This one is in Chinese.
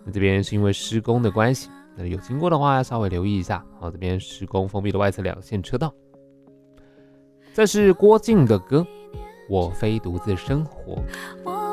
那这边是因为施工的关系，那有经过的话要稍微留意一下。好，这边施工封闭的外侧2线车道。这是郭静的歌《我非独自生活》。